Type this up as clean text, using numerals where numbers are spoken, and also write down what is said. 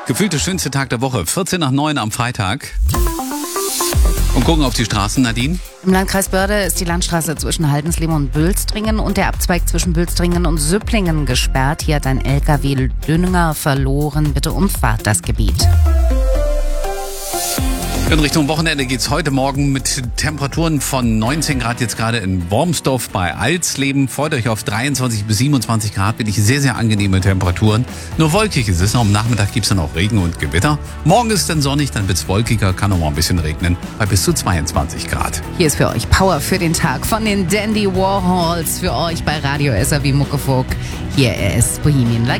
Gefühlt der schönste Tag der Woche. 14:09 am Freitag. Und gucken auf die Straßen, Nadine. Im Landkreis Börde ist die Landstraße zwischen Haldensleben und Bülstringen und der Abzweig zwischen Bülstringen und Süpplingen gesperrt. Hier hat ein LKW Dünger verloren. Bitte umfahrt das Gebiet. In Richtung Wochenende geht's heute Morgen mit Temperaturen von 19 Grad jetzt gerade in Wormsdorf bei Alsleben. Freut euch auf 23 bis 27 Grad, wirklich sehr, sehr angenehme Temperaturen. Nur wolkig ist es. Am Nachmittag gibt's dann auch Regen und Gewitter. Morgen ist dann sonnig, dann wird's wolkiger, kann auch mal ein bisschen regnen bei bis zu 22 Grad. Hier ist für euch Power für den Tag von den Dandy Warhols für euch bei Radio SAW Muckefuck. Hier ist Bohemian Like